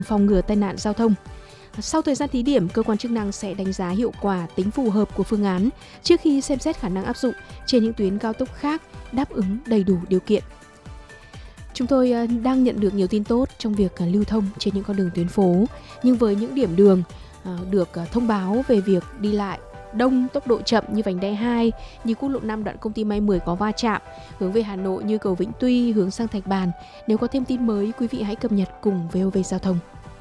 phòng ngừa tai nạn giao thông. Sau thời gian thí điểm, cơ quan chức năng sẽ đánh giá hiệu quả, tính phù hợp của phương án trước khi xem xét khả năng áp dụng trên những tuyến cao tốc khác đáp ứng đầy đủ điều kiện. Chúng tôi đang nhận được nhiều tin tốt trong việc lưu thông trên những con đường tuyến phố, nhưng với những điểm đường được thông báo về việc đi lại đông, tốc độ chậm như vành đai 2, như quốc lộ 5 đoạn Công ty May 10 có va chạm, hướng về Hà Nội như cầu Vĩnh Tuy, hướng sang Thạch Bàn. Nếu có thêm tin mới, quý vị hãy cập nhật cùng VOV Giao thông.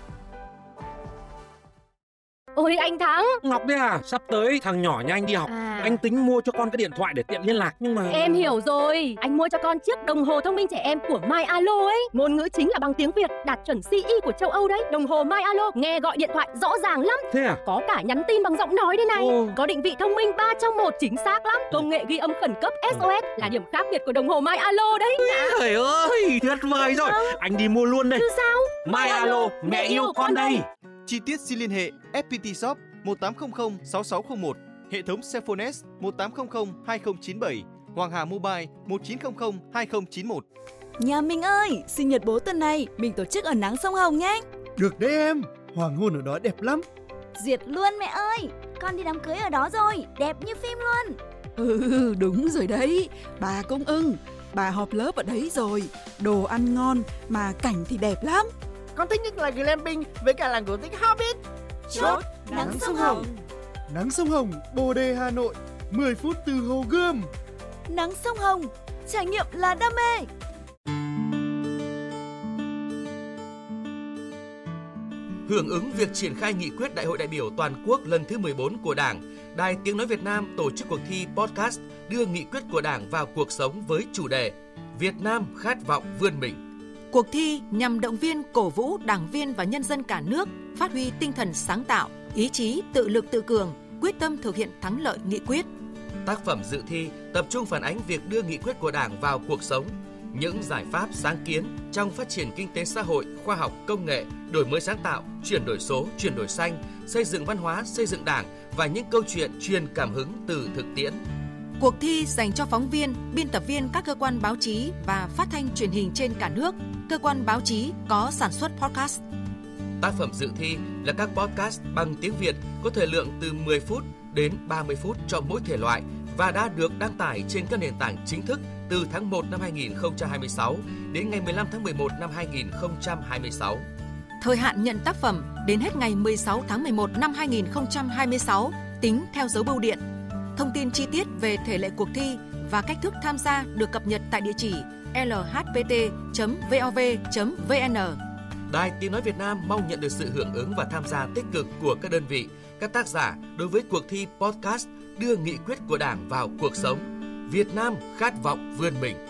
Ôi anh Thắng. Ngọc đấy à? Sắp tới thằng nhỏ nhà anh đi học. Anh tính mua cho con cái điện thoại để tiện liên lạc nhưng mà... Em hiểu rồi. Anh mua cho con chiếc đồng hồ thông minh trẻ em của MyAlo ấy. Ngôn ngữ chính là bằng tiếng Việt, đạt chuẩn CE của châu Âu đấy. Đồng hồ MyAlo nghe gọi điện thoại rõ ràng lắm. Thế à? Có cả nhắn tin bằng giọng nói đây này. Có định vị thông minh 3 trong 1 chính xác lắm. Công nghệ ghi âm khẩn cấp SOS là điểm khác biệt của đồng hồ MyAlo đấy. Trời ơi, tuyệt vời rồi. Anh đi mua luôn đây. Chứ sao? MyAlo, mẹ yêu con đây. Chi tiết xin liên hệ FPT Shop 1800 6601, hệ thống Cellphones 1800 2097, Hoàng Hà Mobile 1900 2091. Nhà mình ơi, sinh nhật bố tuần này mình tổ chức ở nắng sông Hồng nhé. Được đấy em, hoàng hôn ở đó đẹp lắm. Duyệt luôn mẹ ơi, con đi đám cưới ở đó rồi, đẹp như phim luôn. Đúng rồi đấy, bà Công Ưng, bà họp lớp ở đấy rồi, đồ ăn ngon mà cảnh thì đẹp lắm. Con thích nhất là glamping với cả làng cổ tích Hobbit. Chốt nắng sông Hồng. Nắng sông Hồng, Bồ Đề, Hà Nội, 10 phút từ Hồ Gươm. Nắng sông Hồng, trải nghiệm là đam mê. Hưởng ứng việc triển khai nghị quyết Đại hội đại biểu toàn quốc lần thứ 14 của Đảng, Đài Tiếng nói Việt Nam tổ chức cuộc thi podcast đưa nghị quyết của Đảng vào cuộc sống với chủ đề Việt Nam khát vọng vươn mình. Cuộc thi nhằm động viên, cổ vũ đảng viên và nhân dân cả nước phát huy tinh thần sáng tạo, ý chí tự lực tự cường, quyết tâm thực hiện thắng lợi nghị quyết. Tác phẩm dự thi tập trung phản ánh việc đưa nghị quyết của Đảng vào cuộc sống, những giải pháp sáng kiến trong phát triển kinh tế xã hội, khoa học, công nghệ, đổi mới sáng tạo, chuyển đổi số, chuyển đổi xanh, xây dựng văn hóa, xây dựng Đảng và những câu chuyện truyền cảm hứng từ thực tiễn. Cuộc thi dành cho phóng viên, biên tập viên các cơ quan báo chí và phát thanh truyền hình trên cả nước, cơ quan báo chí có sản xuất podcast. Tác phẩm dự thi là các podcast bằng tiếng Việt có thời lượng từ 10 phút đến 30 phút cho mỗi thể loại và đã được đăng tải trên các nền tảng chính thức từ tháng 1 năm 2026 đến ngày 15 tháng 11 năm 2026. Thời hạn nhận tác phẩm đến hết ngày 16 tháng 11 năm 2026 tính theo dấu bưu điện. Thông tin chi tiết về thể lệ cuộc thi và cách thức tham gia được cập nhật tại địa chỉ lhpt.vov.vn. Đài Tiếng nói Việt Nam mong nhận được sự hưởng ứng và tham gia tích cực của các đơn vị, các tác giả đối với cuộc thi podcast đưa nghị quyết của Đảng vào cuộc sống. Việt Nam khát vọng vươn mình.